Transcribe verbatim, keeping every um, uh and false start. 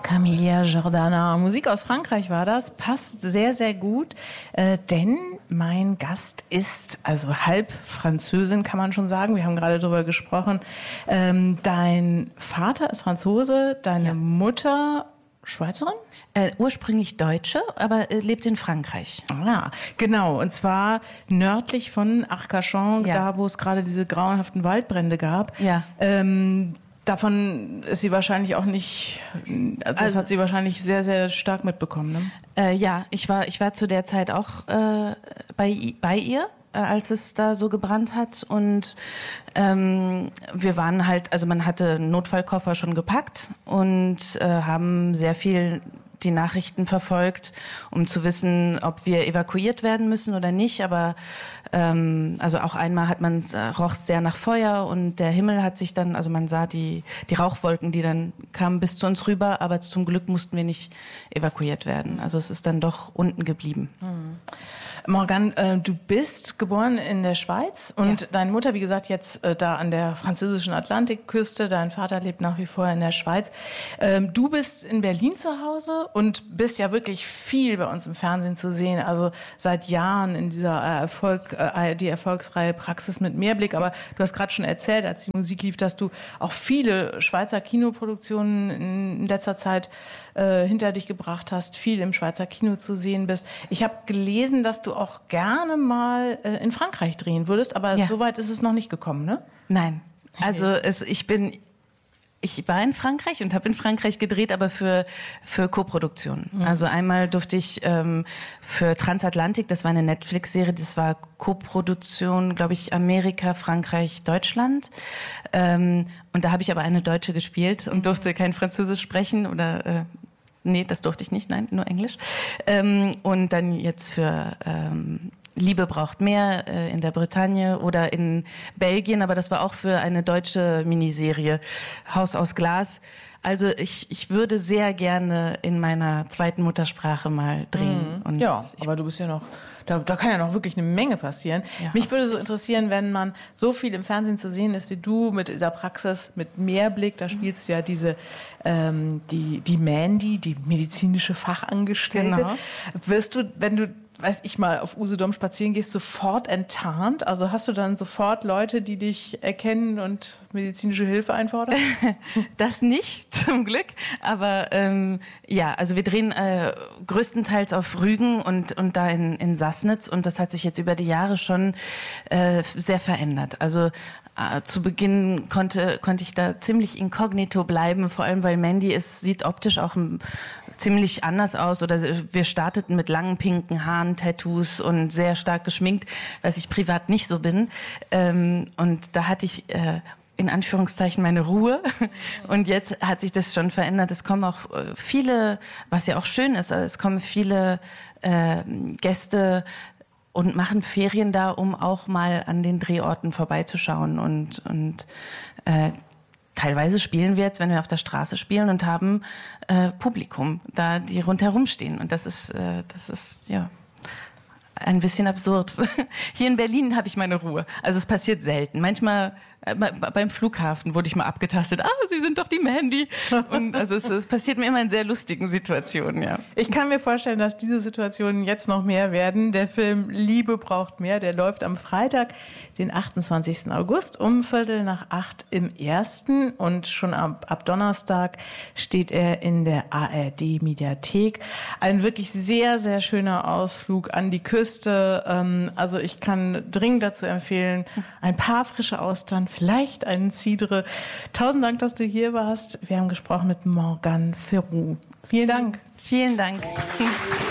Camilla Jordana. Musik aus Frankreich war das. Passt sehr, sehr gut, äh, denn mein Gast ist also halb Französin, kann man schon sagen. Wir haben gerade darüber gesprochen. Ähm, dein Vater ist Franzose, deine ja. Mutter Schweizerin? Äh, ursprünglich Deutsche, aber äh, lebt in Frankreich. Ah, genau. Und zwar nördlich von Arcachon, ja. da wo es gerade diese grauenhaften Waldbrände gab. Ja. Ähm, Davon ist sie wahrscheinlich auch nicht, also das also, hat sie wahrscheinlich sehr, sehr stark mitbekommen, ne? Äh, ja, ich war, ich war zu der Zeit auch äh, bei, bei ihr, äh, als es da so gebrannt hat. Und ähm, wir waren halt, also man hatte einen Notfallkoffer schon gepackt und äh, haben sehr viel die Nachrichten verfolgt, um zu wissen, ob wir evakuiert werden müssen oder nicht. Aber ähm, also auch einmal hat man äh, roch sehr nach Feuer und der Himmel hat sich dann, also man sah die die Rauchwolken, die dann kamen bis zu uns rüber, aber zum Glück mussten wir nicht evakuiert werden. Also es ist dann doch unten geblieben. Hm. Morgan, äh, du bist geboren in der Schweiz und ja. deine Mutter, wie gesagt, jetzt äh, da an der französischen Atlantikküste. Dein Vater lebt nach wie vor in der Schweiz. Ähm, du bist in Berlin zu Hause und bist ja wirklich viel bei uns im Fernsehen zu sehen. Also seit Jahren in dieser Erfolg, äh, die Erfolgsreihe Praxis mit Mehrblick. Aber du hast gerade schon erzählt, als die Musik lief, dass du auch viele Schweizer Kinoproduktionen in, in letzter Zeit äh, hinter dich gebracht hast, viel im Schweizer Kino zu sehen bist. Ich habe gelesen, dass du auch gerne mal äh, in Frankreich drehen würdest, aber ja. so weit ist es noch nicht gekommen, ne? Nein, also es, ich bin... Ich war in Frankreich und habe in Frankreich gedreht, aber für für Koproduktionen. Mhm. Also einmal durfte ich ähm, für Transatlantik, das war eine Netflix-Serie, das war Koproduktion, glaube ich, Amerika, Frankreich, Deutschland. Ähm, und da habe ich aber eine Deutsche gespielt und durfte kein Französisch sprechen oder äh, nee, das durfte ich nicht, nein, nur Englisch. Ähm, und dann jetzt für ähm, Liebe braucht mehr äh, in der Bretagne oder in Belgien, aber das war auch für eine deutsche Miniserie, Haus aus Glas. Also ich, ich würde sehr gerne in meiner zweiten Muttersprache mal drehen. Mhm. Und ja, ich, aber du bist ja noch, da, da kann ja noch wirklich eine Menge passieren. Ja, Mich würde so interessieren, wenn man so viel im Fernsehen zu sehen ist wie du mit dieser Praxis, mit Mehrblick, da spielst du ja diese, ähm, die, die Mandy, die medizinische Fachangestellte. Genau. Wirst du, wenn du weiß ich mal, auf Usedom spazieren gehst, sofort enttarnt? Also hast du dann sofort Leute, die dich erkennen und medizinische Hilfe einfordern? Das nicht, zum Glück. Aber ähm, ja, also wir drehen äh, größtenteils auf Rügen und, und da in, in Sassnitz. Und das hat sich jetzt über die Jahre schon äh, sehr verändert. Also äh, zu Beginn konnte, konnte ich da ziemlich inkognito bleiben, vor allem weil Mandy ist, sieht optisch auch ein ziemlich anders aus oder wir starteten mit langen pinken Haaren, Tattoos und sehr stark geschminkt, was ich privat nicht so bin. Ähm, und da hatte ich äh, in Anführungszeichen meine Ruhe und jetzt hat sich das schon verändert. Es kommen auch viele, was ja auch schön ist, es kommen viele äh, Gäste und machen Ferien da, um auch mal an den Drehorten vorbeizuschauen und, und äh, teilweise spielen wir jetzt, wenn wir auf der Straße spielen und haben äh, Publikum, da die rundherum stehen. Und das ist, äh, das ist ja ein bisschen absurd. Hier in Berlin habe ich meine Ruhe. Also es passiert selten. Manchmal äh, beim Flughafen wurde ich mal abgetastet. Ah, Sie sind doch die Mandy. Und also es, es passiert mir immer in sehr lustigen Situationen. Ja. Ich kann mir vorstellen, dass diese Situationen jetzt noch mehr werden. Der Film Liebe braucht mehr, der läuft am Freitag, den achtundzwanzigsten August um Viertel nach acht im Ersten. Und schon ab, ab Donnerstag steht er in der A R D-Mediathek. Ein wirklich sehr, sehr schöner Ausflug an die Küste. Also ich kann dringend dazu empfehlen, ein paar frische Austern, vielleicht einen Cidre. Tausend Dank, dass du hier warst. Wir haben gesprochen mit Morgan Ferrou. Vielen Dank. Vielen Dank.